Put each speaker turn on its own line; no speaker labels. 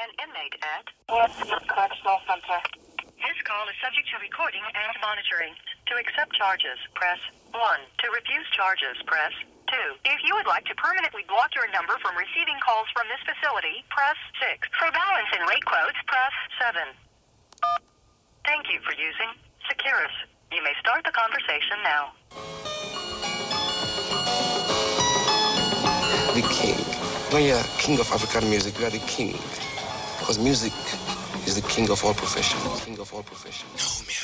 an inmate at
Westfield Correctional Center.
This call is subject to recording and monitoring. To accept charges, press 1. To refuse charges, press 2. If you would like to permanently block your number from receiving calls from this facility, press 6. For balance and rate quotes, press 7. Thank you for using Securus. You may start the conversation now.
The king. When you're king of African music, you are the king. Because music is the king of all professions. King of all professions.
No, man.